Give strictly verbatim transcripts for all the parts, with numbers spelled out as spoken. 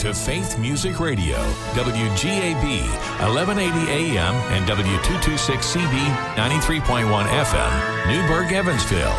to Faith Music Radio, W G A B, eleven eighty A M and W two twenty-six C B, ninety-three point one F M, Newburgh, Evansville.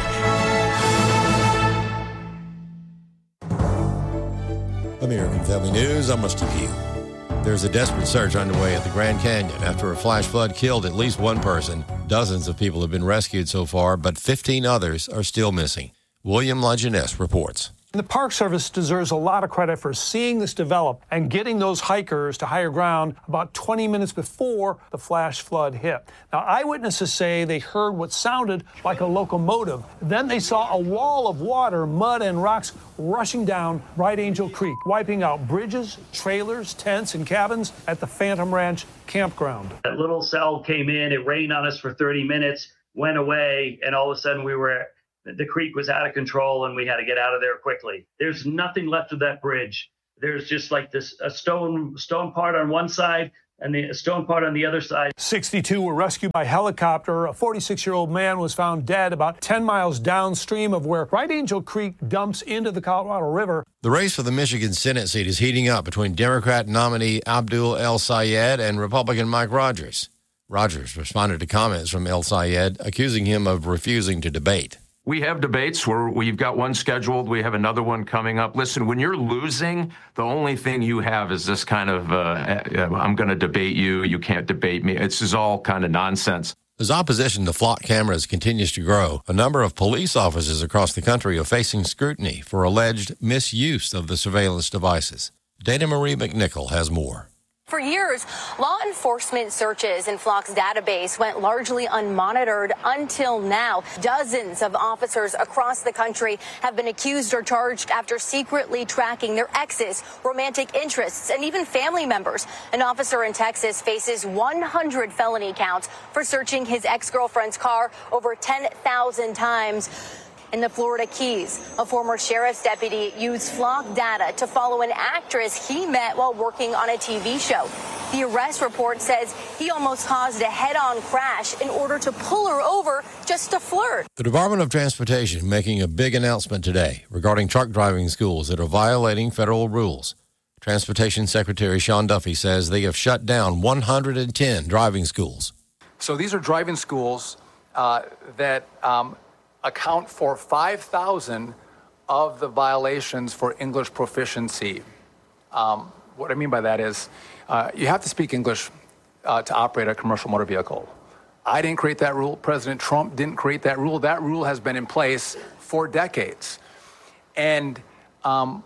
American Family News, I'm Rusty Pugh. There's a desperate search underway at the Grand Canyon after a flash flood killed at least one person. Dozens of people have been rescued so far, but fifteen others are still missing. William Lajeunesse reports. The Park Service deserves a lot of credit for seeing this develop and getting those hikers to higher ground about twenty minutes before the flash flood hit. Now, eyewitnesses say they heard what sounded like a locomotive. Then they saw a wall of water, mud, and rocks rushing down Bright Angel Creek, wiping out bridges, trailers, tents, and cabins at the Phantom Ranch campground. That little cell came in, it rained on us for thirty minutes, went away, and all of a sudden we were the creek was out of control and we had to get out of there quickly. There's nothing left of that bridge. There's just like this a stone stone part on one side and the stone part on the other side. sixty-two were rescued by helicopter. A forty-six-year-old man was found dead about ten miles downstream of where Bright Angel Creek dumps into the Colorado River. The race for the Michigan Senate seat is heating up between Democrat nominee Abdul El Sayed and Republican Mike Rogers. Rogers responded to comments from El Sayed, accusing him of refusing to debate. We have debates where we've got one scheduled. We have another one coming up. Listen, when you're losing, the only thing you have is this kind of, uh, I'm going to debate you. You can't debate me. It's just all kind of nonsense. As opposition to flock cameras continues to grow, a number of police officers across the country are facing scrutiny for alleged misuse of the surveillance devices. Dana Marie McNichol has more. For years, law enforcement searches in Flock's database went largely unmonitored until now. Dozens of officers across the country have been accused or charged after secretly tracking their exes, romantic interests, and even family members. An officer in Texas faces one hundred felony counts for searching his ex-girlfriend's car over ten thousand times. In the Florida Keys, a former sheriff's deputy used Flock data to follow an actress he met while working on a T V show. The arrest report says he almost caused a head-on crash in order to pull her over just to flirt. The Department of Transportation making a big announcement today regarding truck driving schools that are violating federal rules. Transportation Secretary Sean Duffy says they have shut down one hundred ten driving schools. So these are driving schools uh, that um, account for five thousand of the violations for English proficiency. Um, what I mean by that is uh, you have to speak English uh, to operate a commercial motor vehicle. I didn't create that rule. President Trump didn't create that rule. That rule has been in place for decades. And um,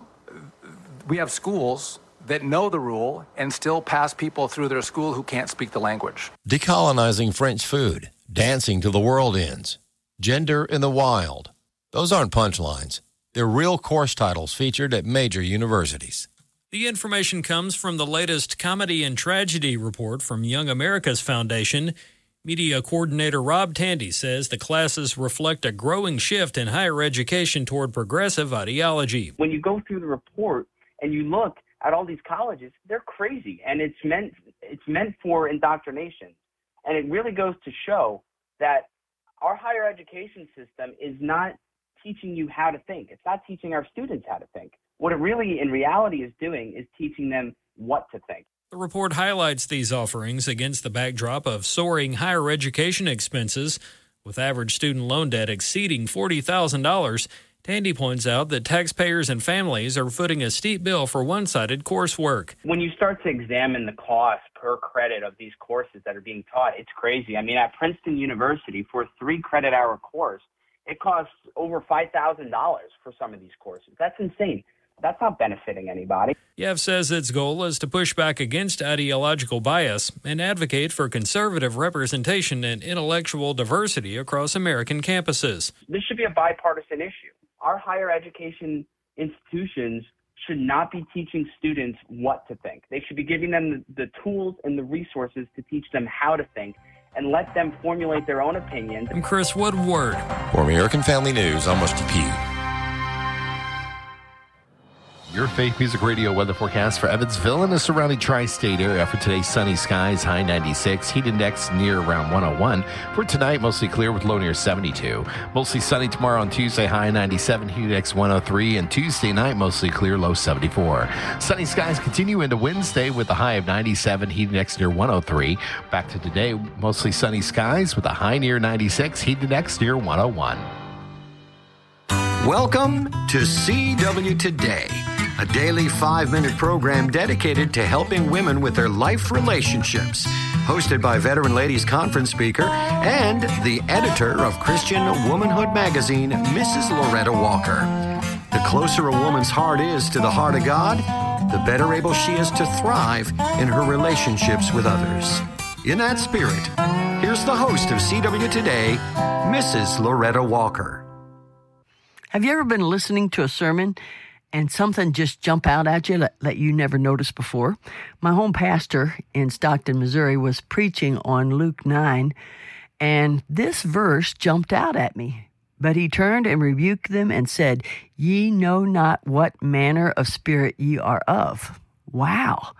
we have schools that know the rule and still pass people through their school who can't speak the language. Decolonizing French food, dancing till the world ends. Gender in the Wild. Those aren't punchlines. They're real course titles featured at major universities. The information comes from the latest Comedy and Tragedy report from Young America's Foundation. Media coordinator Rob Tandy says the classes reflect a growing shift in higher education toward progressive ideology. When you go through the report and you look at all these colleges, they're crazy, and it's meant it's meant for indoctrination. And it really goes to show that our higher education system is not teaching you how to think. It's not teaching our students how to think. What it really, in reality, is doing is teaching them what to think. The report highlights these offerings against the backdrop of soaring higher education expenses, with average student loan debt exceeding forty thousand dollars. Tandy points out that taxpayers and families are footing a steep bill for one-sided coursework. When you start to examine the cost per credit of these courses that are being taught, it's crazy. I mean, at Princeton University, for a three-credit-hour course, it costs over five thousand dollars for some of these courses. That's insane. That's not benefiting anybody. Yev says its goal is to push back against ideological bias and advocate for conservative representation and intellectual diversity across American campuses. This should be a bipartisan issue. Our higher education institutions should not be teaching students what to think. They should be giving them the, the tools and the resources to teach them how to think and let them formulate their own opinions. I'm Chris Woodward. For American Family News, I'm Rusty Pugh. Your Faith Music Radio weather forecast for Evansville and the surrounding tri-state area. For today, sunny skies, high ninety-six, heat index near around one oh one. For tonight, mostly clear with low near seventy-two. Mostly sunny tomorrow on Tuesday, high ninety-seven, heat index one oh three. And Tuesday night, mostly clear, low seventy-four. Sunny skies continue into Wednesday with a high of ninety-seven, heat index near one oh three. Back to today, mostly sunny skies with a high near ninety-six, heat index near one oh one. Welcome to C W Today, a daily five-minute program dedicated to helping women with their life relationships. Hosted by Veteran Ladies Conference speaker and the editor of Christian Womanhood magazine, Missus Loretta Walker. The closer a woman's heart is to the heart of God, the better able she is to thrive in her relationships with others. In that spirit, here's the host of C W Today, Missus Loretta Walker. Have you ever been listening to a sermon and something just jump out at you that, that you never noticed before? My home pastor in Stockton, Missouri, was preaching on Luke nine, and this verse jumped out at me. But he turned and rebuked them and said, "Ye know not what manner of spirit ye are of." Wow.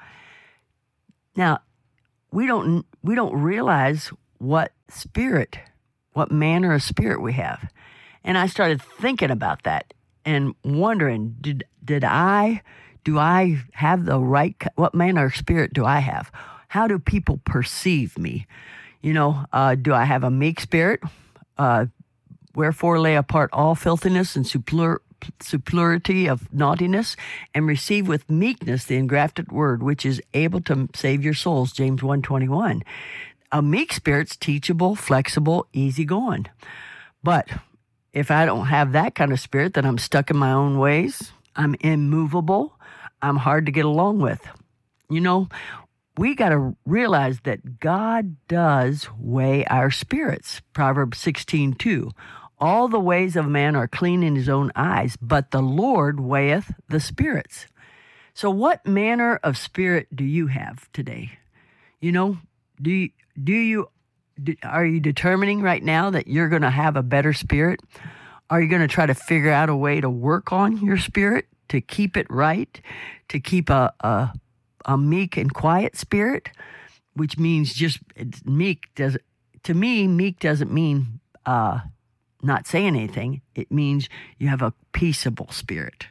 Now, we don't we don't realize what spirit, what manner of spirit we have. And I started thinking about that and wondering, did did I, do I have the right, what manner of spirit do I have? How do people perceive me? You know, uh, do I have a meek spirit? Uh, Wherefore lay apart all filthiness and superflu- superfluity of naughtiness, and receive with meekness the engrafted word, which is able to save your souls, James one twenty-one. A meek spirit's teachable, flexible, easygoing. But if I don't have that kind of spirit, then I'm stuck in my own ways. I'm immovable. I'm hard to get along with. You know, we got to realize that God does weigh our spirits. Proverbs sixteen two. All the ways of man are clean in his own eyes, but the Lord weigheth the spirits. So what manner of spirit do you have today? You know, do you, do you Are you determining right now that you're going to have a better spirit? Are you going to try to figure out a way to work on your spirit, to keep it right, to keep a a, a meek and quiet spirit, which means just it's meek does to me meek doesn't mean uh, not saying anything. It means you have a peaceable spirit.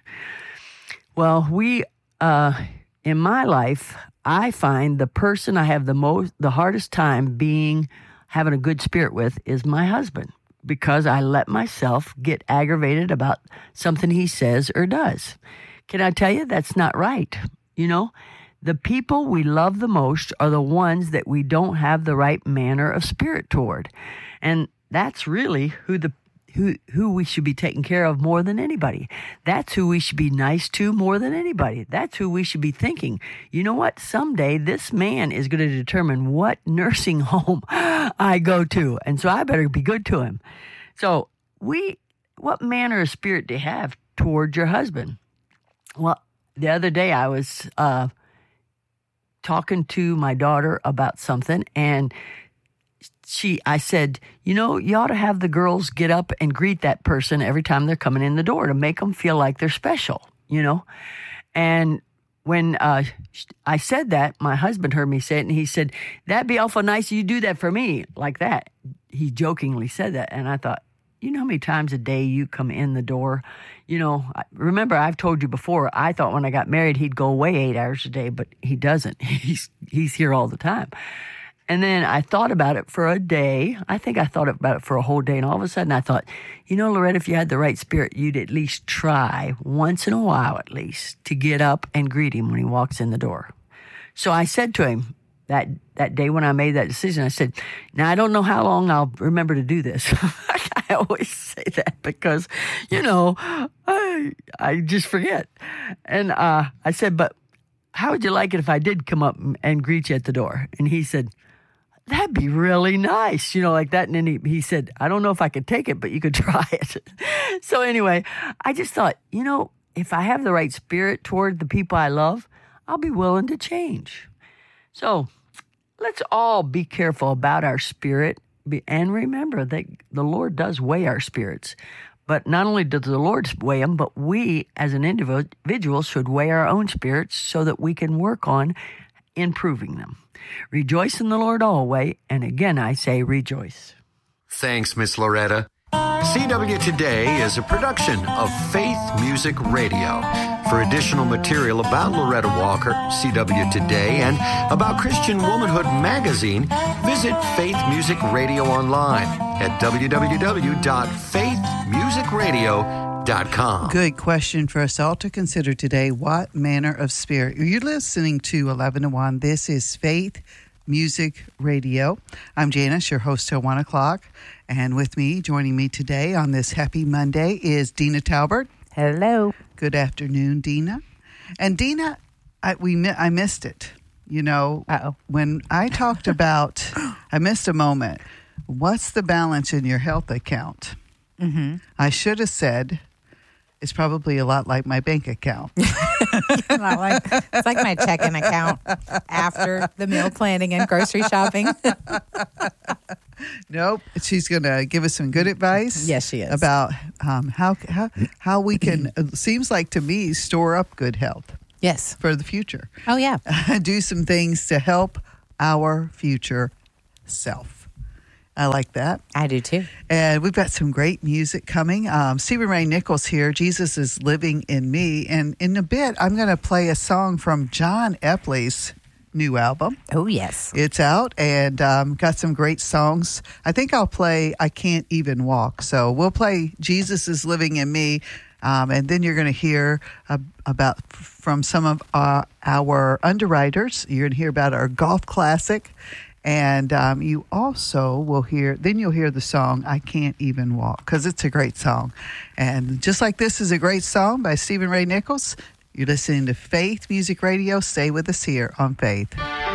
Well, we uh, in my life, I find the person I have the most the hardest time being having a good spirit with is my husband, because I let myself get aggravated about something he says or does. Can I tell you, that's not right? You know, the people we love the most are the ones that we don't have the right manner of spirit toward. And that's really who the who who we should be taking care of more than anybody. That's who we should be nice to more than anybody. That's who we should be thinking, you know what, someday this man is going to determine what nursing home I go to, and so I better be good to him. So we, what manner of spirit do you have toward your husband? Well, the other day I was uh, talking to my daughter about something, and She, I said, you know, you ought to have the girls get up and greet that person every time they're coming in the door to make them feel like they're special, you know. And when uh, I said that, my husband heard me say it, and he said, "That'd be awful nice if you do that for me," like that. He jokingly said that, and I thought, you know how many times a day you come in the door? You know, remember, I've told you before, I thought when I got married he'd go away eight hours a day, but he doesn't. He's he's here all the time. And then I thought about it for a day. I think I thought about it for a whole day. And all of a sudden I thought, you know, Loretta, if you had the right spirit, you'd at least try once in a while, at least, to get up and greet him when he walks in the door. So I said to him that, that day when I made that decision, I said, now I don't know how long I'll remember to do this. I always say that because, you know, I, I just forget. And uh, I said, but how would you like it if I did come up and greet you at the door? And he said, that'd be really nice, you know, like that. And then he, he said, I don't know if I could take it, but you could try it. So anyway, I just thought, you know, if I have the right spirit toward the people I love, I'll be willing to change. So let's all be careful about our spirit and remember that the Lord does weigh our spirits. But not only does the Lord weigh them, but we as an individual should weigh our own spirits so that we can work on improving them. Rejoice in the Lord always, and again I say rejoice. Thanks, Miss Loretta. C W Today is a production of Faith Music Radio. For additional material about Loretta Walker, C W Today, and about Christian Womanhood magazine, visit Faith Music Radio online at w w w dot faith music radio dot com. Good question for us all to consider today. What manner of spirit? You're listening to eleven to one. This is Faith Music Radio. I'm Janice, your host till one o'clock. And with me, joining me today on this happy Monday is Dina Talbert. Hello. Good afternoon, Dina. And Dina, I, we I missed it. You know, Uh-oh. when I talked about, I missed a moment. What's the balance in your health account? Mm-hmm. I should have said, it's probably a lot like my bank account. Not like, it's like my checking account after the meal planning and grocery shopping. Nope. She's going to give us some good advice. Yes, she is. About um, how, how, how we can, it seems like to me, store up good health. Yes. For the future. Oh, yeah. Do some things to help our future self. I like that. I do too. And we've got some great music coming. Um, Stephen Ray Nichols here. Jesus is Living in Me. And in a bit, I'm going to play a song from John Epley's new album. Oh, yes. It's out and um, got some great songs. I think I'll play I Can't Even Walk. So we'll play Jesus is Living in Me. Um, and then you're going to hear uh, about from some of uh, our underwriters. You're going to hear about our golf classic. And um, you also will hear, then you'll hear the song, I Can't Even Walk, because it's a great song. And just like this is a great song by Stephen Ray Nichols, you're listening to Faith Music Radio. Stay with us here on Faith.